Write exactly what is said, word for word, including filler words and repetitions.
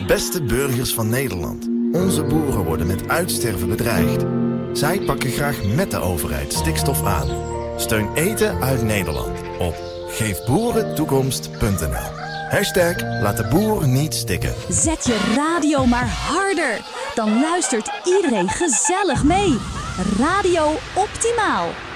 Beste burgers van Nederland. Onze boeren worden met uitsterven bedreigd. Zij pakken graag met de overheid stikstof aan. Steun eten uit Nederland op geef boeren toekomst punt n l. Hashtag laat de boer niet stikken. Zet je radio maar harder. Dan luistert iedereen gezellig mee. Radio Optimaal.